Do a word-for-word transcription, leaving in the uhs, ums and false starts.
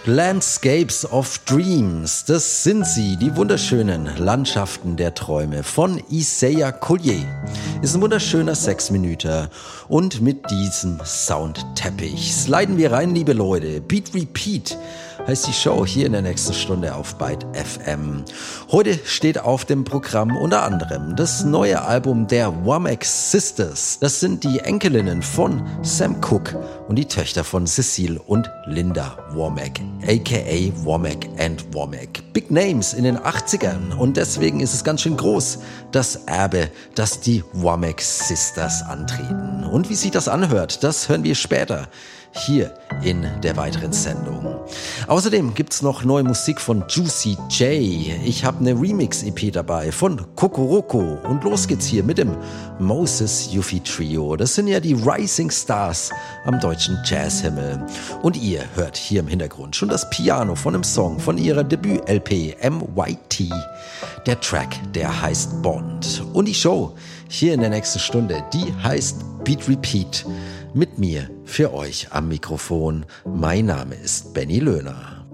Landscapes of Dreams, das sind sie, die wunderschönen Landschaften der Träume von Isaiah Collier. Ist ein wunderschöner Sechsminüter und mit diesem Soundteppich sliden wir rein, liebe Leute. Beat Repeat heißt die Show hier in der nächsten Stunde auf Byte F M. Heute steht auf dem Programm unter anderem das neue Album der Womack Sisters. Das sind die Enkelinnen von Sam Cooke und die Töchter von Cecile und Linda Womack, aka Womack and Womack. Big Names in den achtzigern und deswegen ist es ganz schön groß, das Erbe, das die Womack Sisters antreten. Und wie sich das anhört, das hören wir später hier in der weiteren Sendung. Außerdem gibt's noch neue Musik von Juicy J. Ich habe eine Remix-E P dabei von Kokoroko. Und los geht's hier mit dem Moses Yuffie Trio. Das sind ja die Rising Stars am deutschen Jazzhimmel. Und ihr hört hier im Hintergrund schon das Piano von einem Song von ihrer Debüt-L P M Y T. Der Track, der heißt Bond. Und die Show hier in der nächsten Stunde, die heißt Beat Repeat. Mit mir für euch am Mikrofon. Mein Name ist Benny Löhner.